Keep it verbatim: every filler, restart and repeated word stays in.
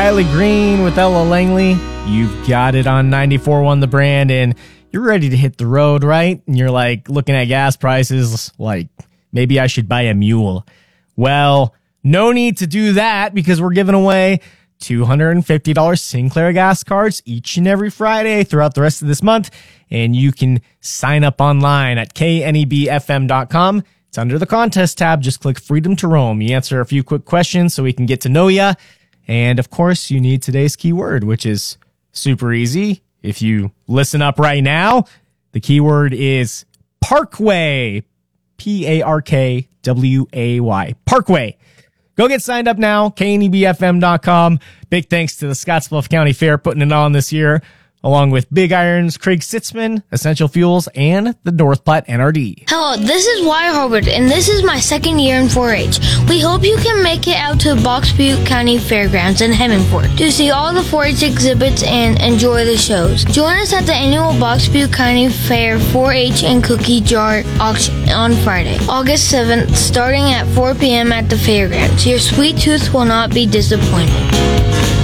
Riley Green with Ella Langley. You've got it on ninety-four point one The Brand, and you're ready to hit the road, right? And you're like looking at gas prices like, maybe I should buy a mule. Well, no need to do that because we're giving away two hundred fifty dollars Sinclair gas cards each and every Friday throughout the rest of this month. And you can sign up online at K N E B F M dot com. It's under the contest tab. Just click Freedom to Roam. You answer a few quick questions so we can get to know you. And of course, you need today's keyword, which is super easy. If you listen up right now, the keyword is Parkway. P A R K W A Y. Parkway. Go get signed up now, K N E B F M dot com. Big thanks to the Scottsbluff County Fair putting it on this year, along with Big Irons, Craig Sitzman, Essential Fuels, and the North Platte N R D. Hello, this is Wyatt Harbert, and this is my second year in four H. We hope you can make it out to Box Butte County Fairgrounds in Hemmingford to see all the four H exhibits and enjoy the shows. Join us at the annual Box Butte County Fair four H and Cookie Jar auction on Friday, August seventh, starting at four p.m. at the fairgrounds. Your sweet tooth will not be disappointed.